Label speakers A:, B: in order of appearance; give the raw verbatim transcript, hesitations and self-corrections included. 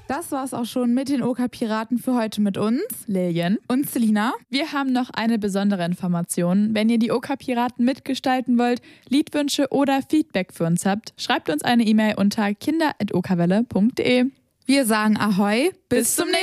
A: Das war's auch schon mit den Oka-Piraten für heute mit uns,
B: Lillian
A: und Selina.
B: Wir haben noch eine besondere Information. Wenn ihr die Oka-Piraten mitgestalten wollt, Liedwünsche oder Feedback für uns habt, schreibt uns eine E-Mail unter kinder at okawelle punkt de.
A: Wir sagen Ahoi, bis, bis zum nächsten Mal.